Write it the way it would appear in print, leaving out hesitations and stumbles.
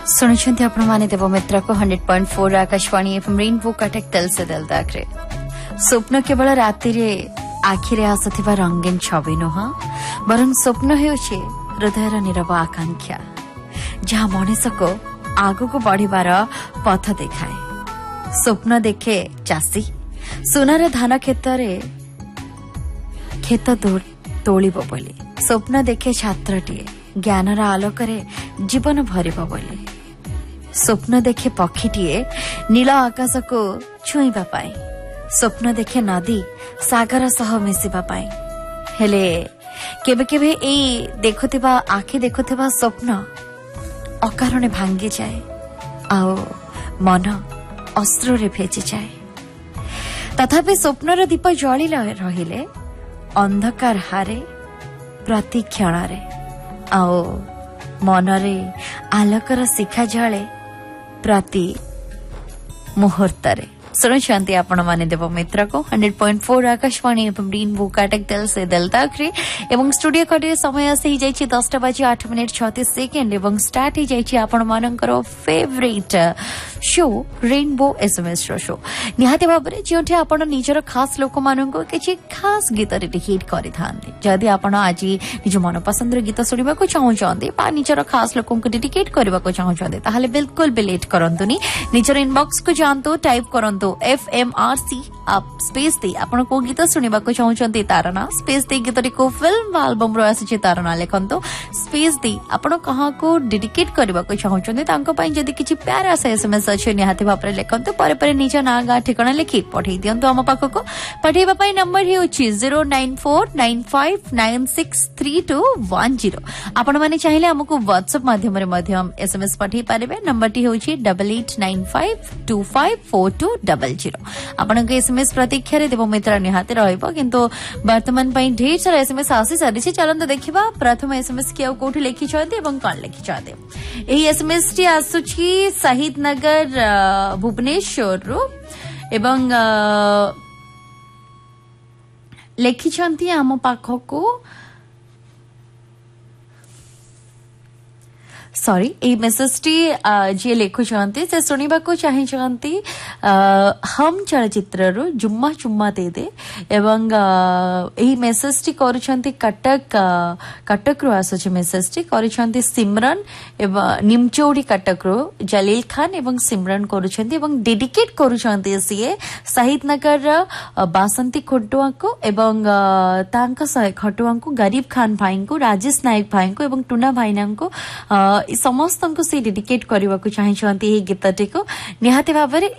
सुनिछन्ति आपण माने देव मित्र को 100.4 आकाशवाणी एफएम रेनबो कटक दिल से दिल तक रे स्वप्न केवल राति रे आखिरे आसुथिबा रंगीन छवि नुह बरं स्वप्न हेउछि हृदयर नीरव आकांक्षा जहाँ मनुष्य को आगु को बढ़िबार पथ देखाए। स्वप्न देखे चासी सुनार धान खेत तोलिब बोली। स्वप्न देखे छात्रटीए ज्ञानर आलोकरे जीवन भरिब बोली। स्वप्न देखे पक्षीटीए नील आकाश को छुईबा पाई। स्वप्न देखे नदी सागर सह मिसिबा पाई। हेले केबे केबे एई देखुथिबा आखि देखुथिबा स्वप्न अकारणे भांगी जाए आउ मन अस्त्रे भेजी जाए। तथापि स्वप्नर दीप जळी रहिले अंधकार हारे प्रति क्षणरे आओ मनरे आलोकर शिखा जळे प्रति मुहूर्तरे। सुनछन्ति आपण माने देव मित्र को 100.4 आकाशवाणी एवं रेनबो कटक दिल से दिल तक रे एवं स्टूडियो कटे समय से ही जाइछि 10:08:36 एवं स्टार्ट ही जाइछि आपण मानकर favourite show rainbow SMS show. निहाती भाबरे जोठी आपण निजर खास लोक माननको किछि खास गीत डेडिकेट करि थांते। जदि आपण आज निज मन पसंद गीत सुनिबा को चाहउछन्ते बा निजर खास लोकन को डेडिकेट करबा को चाहउछन्ते ताहाले बिल्कुल भी लेट करंतुनी। निजर इनबॉक्स को जानतो टाइप करंतो FMRC आप स्पेस दे आपण को गीत सुनिबा को चाहउछन्ते तार ना स्पेस दे गीतटी को फिल्म एल्बम रो आसी तार ना लेखंतो स्पेस दे आपण कहा को डेडिकेट करबा को चाहउछन्ते तांको पई जदी किछि प्यारा से एसएमएस अछि निहाती भाबरे लेखंतो परे परे निज ना गा ठिकाना लिखि पठै दियंतो हम पाखो को। पठैबा पई नंबर हे अछि 09495963210। आपण माने चाहिले हमकु व्हाट्सएप माध्यम रे माध्यम एसएमएस पठै पारिबे। नंबरटी होछि 8895254200। आपण के एसएमएस प्रतीक्षा रे देव मित्र निहाती रहइबो किंतु वर्तमान पई ढेर सारा एसएमएस आसी सारी छै। चलंत देखिबा प्रथम एसएमएस के कोठी लिखि छथि एवं कोन लिखि छथि। एही एसएमएस टी आसुछि शहीद नगर भुवनेश्वर रो एवं लिखि छथि हम पाखो को सॉरी ए मेसेज टी जे लेखु छथि से सुनिबा को चाहि छथि हम चलचित्र रो जुम्मा चुम्मा दे दे एवं एही मेसेज टी करू छथि कटक रो आसुछि। मेसेज टी करू छथि सिमरन एवं निमचौड़ी कटक रो जलील खान एवं सिमरन करू छथि एवं डेडिकेट करू छथि सीए शहीद नगर बासंती खटुआ को एवं तांका सह खटुआ को गरीब खान भाई को राजेश नायक भाई को एवं टुना भाईना को समस्त को से डेडिकेट करबा को चाहि छथि ए गीतटी को। निहाती भाबरे